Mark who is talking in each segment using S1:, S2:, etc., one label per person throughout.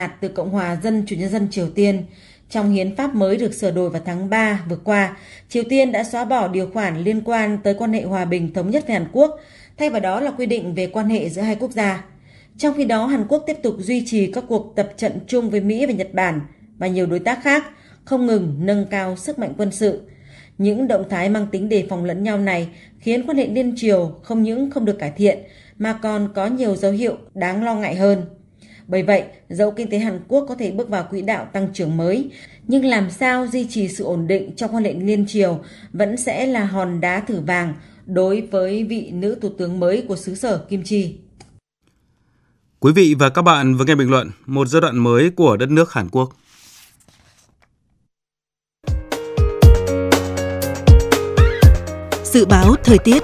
S1: từ Cộng hòa Dân Chủ Nhân dân Triều Tiên. Trong hiến pháp mới được sửa đổi vào tháng 3 vừa qua, Triều Tiên đã xóa bỏ điều khoản liên quan tới quan hệ hòa bình thống nhất với Hàn Quốc, thay vào đó là quy định về quan hệ giữa hai quốc gia. Trong khi đó, Hàn Quốc tiếp tục duy trì các cuộc tập trận chung với Mỹ và Nhật Bản và nhiều đối tác khác, không ngừng nâng cao sức mạnh quân sự. Những động thái mang tính đề phòng lẫn nhau này khiến quan hệ liên triều không những không được cải thiện mà còn có nhiều dấu hiệu đáng lo ngại hơn. Bởi vậy, dẫu kinh tế Hàn Quốc có thể bước vào quỹ đạo tăng trưởng mới, nhưng làm sao duy trì sự ổn định trong quan hệ liên triều vẫn sẽ là hòn đá thử vàng đối với vị nữ thủ tướng mới của xứ sở Kim Chi.
S2: Quý vị và các bạn vừa nghe bình luận một giai đoạn mới của đất nước Hàn Quốc.
S3: Dự báo thời tiết.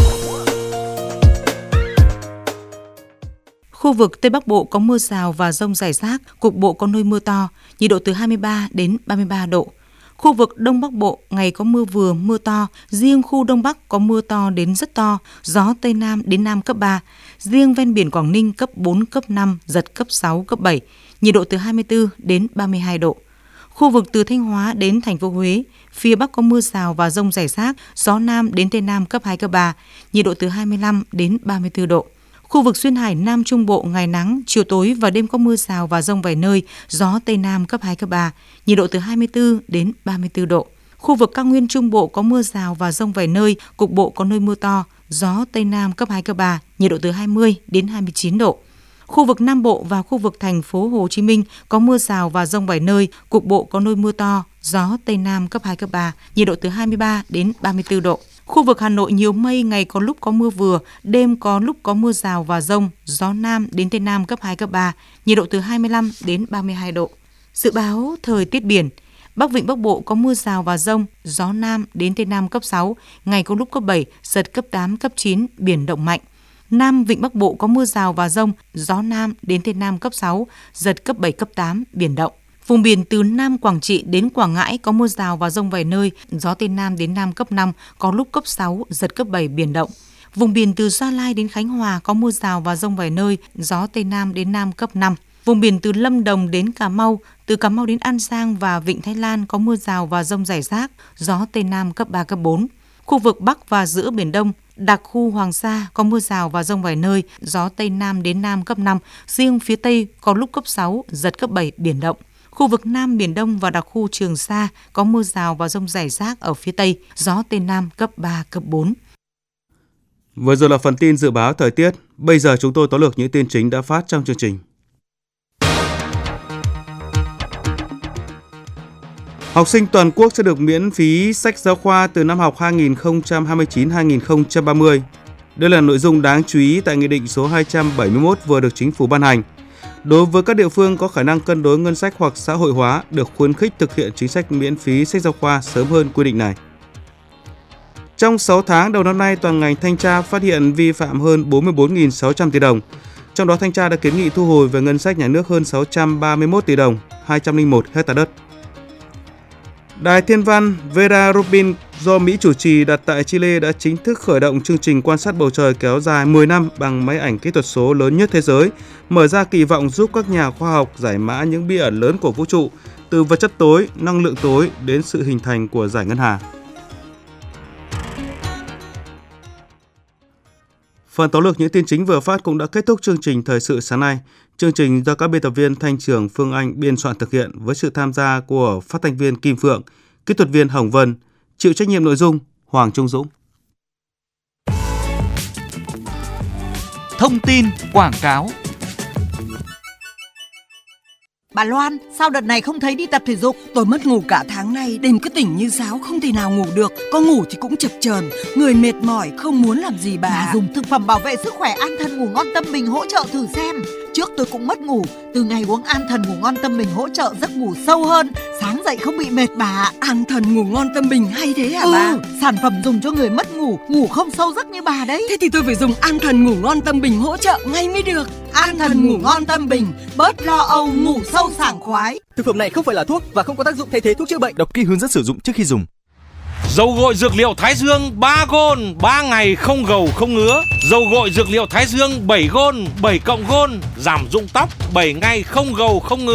S3: Khu vực Tây Bắc Bộ có mưa rào và dông rải rác, cục bộ có nơi mưa to, nhiệt độ từ 23 đến 33 độ. Khu vực Đông Bắc Bộ ngày có mưa vừa, mưa to, riêng khu Đông Bắc có mưa to đến rất to, gió Tây Nam đến Nam cấp 3, riêng ven biển Quảng Ninh cấp 4, cấp 5, giật cấp 6, cấp 7, nhiệt độ từ 24 đến 32 độ. Khu vực từ Thanh Hóa đến thành phố Huế, phía Bắc có mưa rào và dông rải rác, gió Nam đến Tây Nam cấp 2, cấp 3, nhiệt độ từ 25 đến 34 độ. Khu vực Duyên Hải Nam Trung Bộ ngày nắng, chiều tối và đêm có mưa rào và dông vài nơi, gió Tây Nam cấp 2, cấp 3, nhiệt độ từ 24 đến 34 độ. Khu vực Cao Nguyên Trung Bộ có mưa rào và dông vài nơi, cục bộ có nơi mưa to, gió Tây Nam cấp 2, cấp 3, nhiệt độ từ 20 đến 29 độ. Khu vực Nam Bộ và khu vực thành phố Hồ Chí Minh có mưa rào và dông vài nơi, cục bộ có nơi mưa to, gió Tây Nam cấp 2, cấp 3, nhiệt độ từ 23 đến 34 độ. Khu vực Hà Nội nhiều mây, ngày có lúc có mưa vừa, đêm có lúc có mưa rào và dông, gió Nam đến Tây Nam cấp 2, cấp 3, nhiệt độ từ 25 đến 32 độ. Dự báo thời tiết biển, Bắc Vịnh Bắc Bộ có mưa rào và dông, gió Nam đến Tây Nam cấp 6, ngày có lúc cấp 7, giật cấp 8, cấp 9, biển động mạnh. Nam Vịnh Bắc Bộ có mưa rào và dông, gió Nam đến Tây Nam cấp 6, giật cấp 7, cấp 8, biển động. Vùng biển từ Nam Quảng Trị đến Quảng Ngãi có mưa rào và dông vài nơi, gió Tây Nam đến Nam cấp 5, có lúc cấp 6, giật cấp 7, biển động. Vùng biển từ Gia Lai đến Khánh Hòa có mưa rào và dông vài nơi, gió Tây Nam đến Nam cấp 5. Vùng biển từ Lâm Đồng đến Cà Mau, từ Cà Mau đến An Giang và Vịnh Thái Lan có mưa rào và dông rải rác, gió Tây Nam cấp 3, cấp 4. Khu vực Bắc và giữa Biển Đông, đặc khu Hoàng Sa có mưa rào và dông vài nơi, gió Tây Nam đến Nam cấp 5, riêng phía Tây có lúc cấp 6, giật cấp 7, biển động. Khu vực Nam Biển Đông và đặc khu Trường Sa có mưa rào và dông rải rác ở phía Tây, gió Tây Nam cấp 3, cấp 4.
S2: Vừa rồi là phần tin dự báo thời tiết. Bây giờ chúng tôi tóm lược những tin chính đã phát trong chương trình. Học sinh toàn quốc sẽ được miễn phí sách giáo khoa từ năm học 2029-2030. Đây là nội dung đáng chú ý tại Nghị định số 271 vừa được Chính phủ ban hành. Đối với các địa phương có khả năng cân đối ngân sách hoặc xã hội hóa, được khuyến khích thực hiện chính sách miễn phí sách giáo khoa sớm hơn quy định này. Trong 6 tháng đầu năm nay, toàn ngành thanh tra phát hiện vi phạm hơn 44.600 tỷ đồng. Trong đó, thanh tra đã kiến nghị thu hồi về ngân sách nhà nước hơn 631 tỷ đồng, 201 ha đất. Đài Thiên văn Vera Rubin do Mỹ chủ trì đặt tại Chile đã chính thức khởi động chương trình quan sát bầu trời kéo dài 10 năm bằng máy ảnh kỹ thuật số lớn nhất thế giới, mở ra kỳ vọng giúp các nhà khoa học giải mã những bí ẩn lớn của vũ trụ, từ vật chất tối, năng lượng tối đến sự hình thành của dải ngân hà. Phần tóm lược những tin chính vừa phát cũng đã kết thúc chương trình Thời sự sáng nay. Chương trình do các biên tập viên Thanh Trường, Phương Anh biên soạn thực hiện với sự tham gia của phát thanh viên Kim Phượng, kỹ thuật viên Hồng Vân, chịu trách nhiệm nội dung Hoàng Trung Dũng.
S4: Thông tin quảng cáo.
S5: Bà Loan, sao đợt này không thấy đi tập thể dục?
S6: Tôi mất ngủ cả tháng nay, đêm cứ tỉnh như sáo, không thể nào ngủ được. Có ngủ thì cũng chập chờn, người mệt mỏi, không muốn làm gì bà.
S5: Dùng thực phẩm bảo vệ sức khỏe An Thần Ngủ Ngon Tâm Bình hỗ trợ thử xem. Trước tôi cũng mất ngủ, từ ngày uống An Thần Ngủ Ngon Tâm Bình hỗ trợ giấc ngủ sâu hơn, sáng dậy không bị mệt bà.
S6: An Thần Ngủ Ngon Tâm Bình hay thế hả bà?
S5: Sản phẩm dùng cho người mất ngủ, ngủ không sâu giấc như bà đấy.
S6: Thế thì tôi phải dùng An Thần Ngủ Ngon Tâm Bình hỗ trợ ngay mới được.
S5: An Thần Ngủ Ngon Tâm Bình, bớt lo âu, ngủ sâu sảng khoái.
S7: Thực phẩm này không phải là thuốc và không có tác dụng thay thế thuốc chữa bệnh. Đọc kỹ hướng dẫn sử dụng trước khi dùng.
S4: Dầu gội dược liệu Thái Dương 3 gôn, 3 ngày không gầu không ngứa. Dầu gội dược liệu Thái Dương 7 gôn, 7 cộng gôn, giảm rụng tóc 7 ngày không gầu không ngứa.